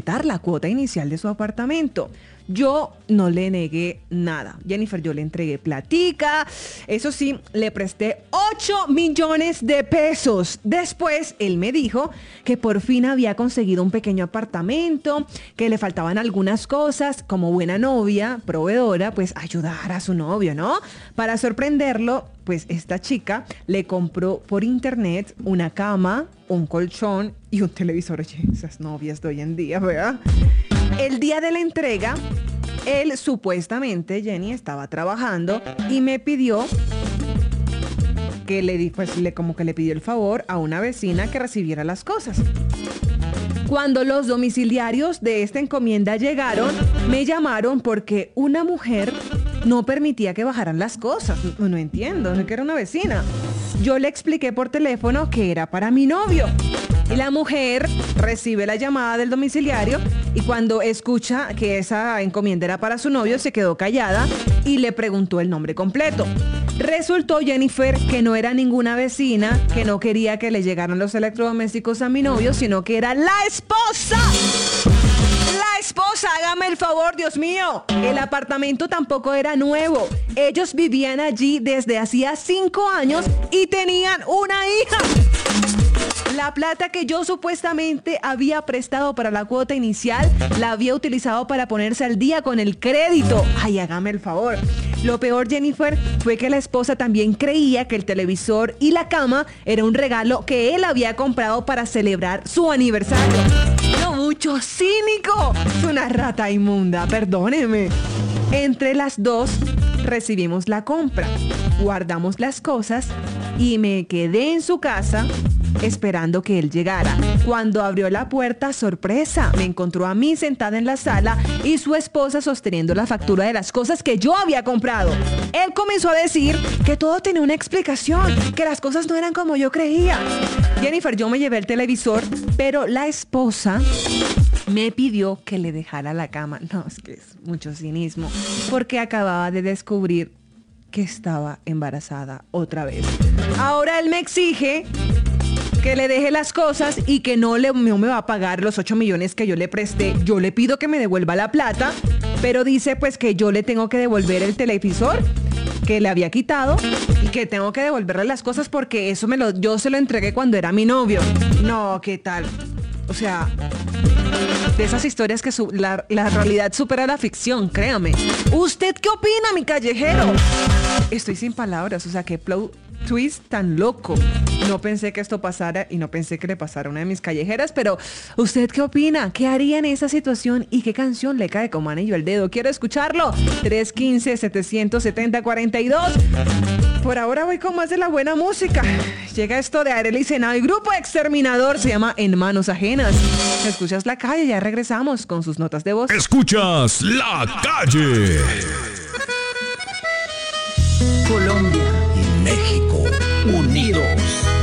la cuota inicial de su apartamento. Yo no le negué nada. Jennifer, yo le entregué platica. Eso sí, le presté 8 millones de pesos. Después, él me dijo que por fin había conseguido un pequeño apartamento, que le faltaban algunas cosas. Como buena novia, proveedora, pues ayudar a su novio, ¿no? Para sorprenderlo, pues esta chica le compró por internet una cama, un colchón y un televisor. Oye, esas novias de hoy en día, ¿verdad? El día de la entrega, él supuestamente, Jenny, estaba trabajando y me pidió que como que le pidió el favor a una vecina que recibiera las cosas. Cuando los domiciliarios de esta encomienda llegaron, me llamaron porque una mujer no permitía que bajaran las cosas. No entiendo, no que era una vecina. Yo le expliqué por teléfono que era para mi novio. Y la mujer recibe la llamada del domiciliario y cuando escucha que esa encomienda era para su novio, se quedó callada y le preguntó el nombre completo. Resultó, Jennifer, que no era ninguna vecina, que no quería que le llegaran los electrodomésticos a mi novio, sino que era la esposa. La esposa, hágame el favor, Dios mío. El apartamento tampoco era nuevo. Ellos vivían allí desde hacía 5 años y tenían una hija. La plata que yo supuestamente había prestado para la cuota inicial la había utilizado para ponerse al día con el crédito. Ay, hágame el favor. Lo peor, Jennifer, fue que la esposa también creía que el televisor y la cama era un regalo que él había comprado para celebrar su aniversario. ¡No, mucho cínico! Es una rata inmunda, perdóneme. Entre las dos recibimos la compra, guardamos las cosas y me quedé en su casa esperando que él llegara. Cuando abrió la puerta, sorpresa, me encontró a mí sentada en la sala y su esposa sosteniendo la factura de las cosas que yo había comprado. Él comenzó a decir que todo tenía una explicación, que las cosas no eran como yo creía. Jennifer, yo me llevé el televisor, pero la esposa me pidió que le dejara la cama. No, es que es mucho cinismo, porque acababa de descubrir que estaba embarazada otra vez. Ahora él me exige que le deje las cosas y que no me va a pagar los 8 millones que yo le presté. Yo le pido que me devuelva la plata, pero dice pues que yo le tengo que devolver el televisor que le había quitado y que tengo que devolverle las cosas porque eso yo se lo entregué cuando era mi novio. No, ¿qué tal? O sea, de esas historias que la realidad supera la ficción, créame. ¿Usted qué opina, mi callejero? Estoy sin palabras, o sea, qué plot twist tan loco. No pensé que esto pasara y no pensé que le pasara a una de mis callejeras, pero ¿usted qué opina? ¿Qué haría en esa situación y qué canción le cae como anillo al dedo? Quiero escucharlo. 315-770-42. Por ahora voy con más de la buena música. Llega esto de Arely Senado y Grupo Exterminador, se llama En Manos Ajenas. Escuchas La Calle, ya regresamos con sus notas de voz. Escuchas La Calle. Colombia y México unidos.